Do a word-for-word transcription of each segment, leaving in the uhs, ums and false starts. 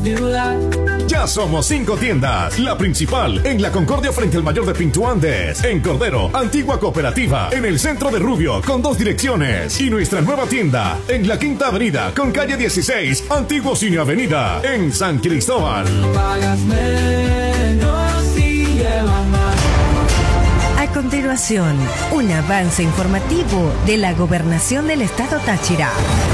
Ya somos cinco tiendas. La principal en La Concordia frente al Mayor de Pinto Andes. En Cordero, Antigua Cooperativa. En el centro de Rubio con dos direcciones. Y nuestra nueva tienda en la Quinta Avenida con calle dieciséis, Antiguo Cine Avenida. En San Cristóbal. Pagas menos y llevas más. A continuación, un avance informativo de la Gobernación del Estado Táchira.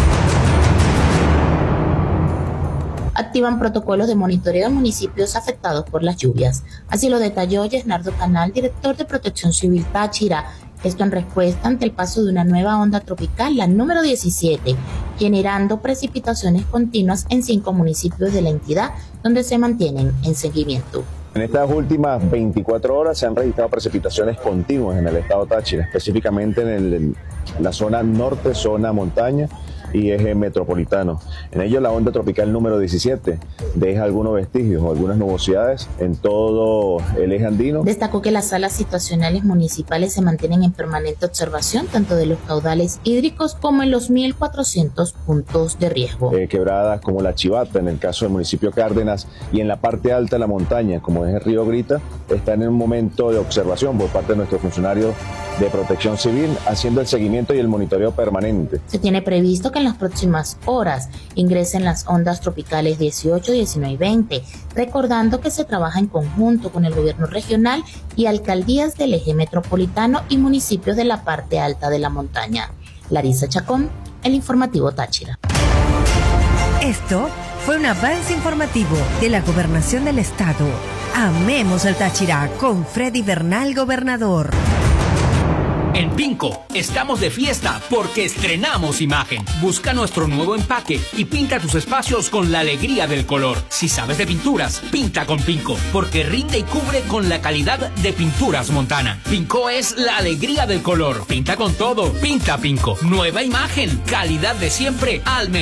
Activan protocolos de monitoreo en municipios afectados por las lluvias. Así lo detalló Yesnardo Canal, director de Protección Civil Táchira. Esto en respuesta ante el paso de una nueva onda tropical, la número diecisiete, generando precipitaciones continuas en cinco municipios de la entidad, donde se mantienen en seguimiento. En estas últimas veinticuatro horas se han registrado precipitaciones continuas en el estado Táchira, específicamente en, el, en la zona norte, zona montaña y eje metropolitano. En ello la onda tropical número diecisiete deja algunos vestigios o algunas nubosidades en todo el eje andino. Destacó que las salas situacionales municipales se mantienen en permanente observación tanto de los caudales hídricos como en los mil cuatrocientos puntos de riesgo. Eh, quebradas como la Chivata en el caso del municipio Cárdenas y en la parte alta de la montaña como es el río Grita están en un momento de observación por parte de nuestros funcionarios de Protección Civil haciendo el seguimiento y el monitoreo permanente. Se tiene previsto que en las próximas horas ingresen las ondas tropicales dieciocho, diecinueve y veinte, recordando que se trabaja en conjunto con el gobierno regional y alcaldías del eje metropolitano y municipios de la parte alta de la montaña. Larisa Chacón, el informativo Táchira. Esto fue un avance informativo de la Gobernación del Estado. Amemos el Táchira con Freddy Bernal, gobernador. En Pinco estamos de fiesta porque estrenamos imagen. Busca nuestro nuevo empaque y pinta tus espacios con la alegría del color. Si sabes de pinturas, pinta con Pinco, porque rinde y cubre con la calidad de Pinturas Montana. Pinco es la alegría del color. Pinta con todo. Pinta Pinco. Nueva imagen. Calidad de siempre al mejor